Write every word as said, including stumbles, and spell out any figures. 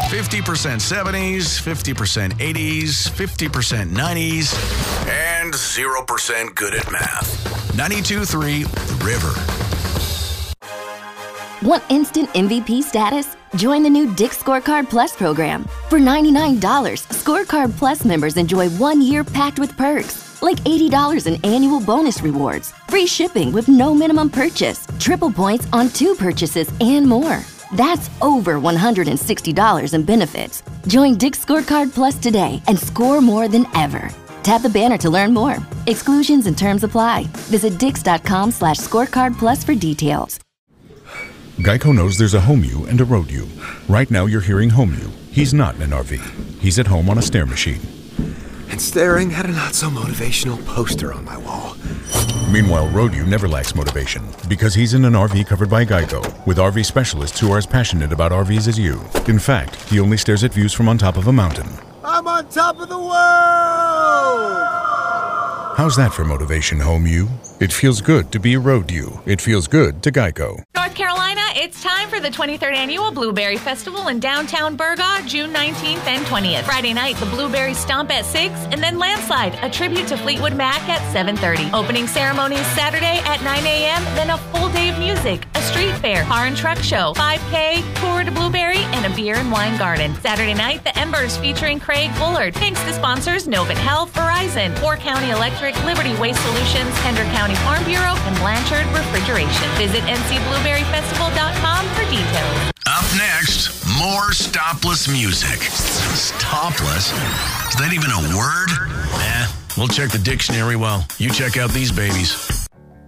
fifty percent seventies, fifty percent eighties, fifty percent nineties, and zero percent good at math. ninety-two point three The River. Want instant M V P status? Join the new Dick's Scorecard Plus program. For ninety-nine dollars, Scorecard Plus members enjoy one year packed with perks, like eighty dollars in annual bonus rewards, free shipping with no minimum purchase, triple points on two purchases, and more. That's over one hundred sixty dollars in benefits. Join Dick's Scorecard Plus today and score more than ever. Tap the banner to learn more. Exclusions and terms apply. Visit dix.com slash scorecard plus for details. Geico knows there's a home you and a road you. Right now you're hearing home you. He's not in an R V. He's at home on a stair machine. And staring at a not-so-motivational poster on my wall. Meanwhile, road you never lacks motivation because he's in an R V covered by Geico with R V specialists who are as passionate about R Vs as you. In fact, he only stares at views from on top of a mountain. I'm on top of the world! How's that for motivation, home you? It feels good to be a road you. It feels good to Geico. North Carolina, it's time for the twenty-third Annual Blueberry Festival in downtown Burgaw, June nineteenth and twentieth. Friday night, the Blueberry Stomp at six, and then Landslide, a tribute to Fleetwood Mac at seven thirty. Opening ceremonies Saturday at nine a.m., then a full day of music, a street fair, car and truck show, five K, tour to Blueberry, and a beer and wine garden. Saturday night, the Embers featuring Craig Bullard. Thanks to sponsors Novant Health, Verizon, Four County Electric, Liberty Waste Solutions, Pender County Farm Bureau, and Blanchard Refrigeration. Visit n c blueberry festival dot com for details. Up next, more stopless music. Stopless? Is that even a word? Eh, we'll check the dictionary while you check out these babies.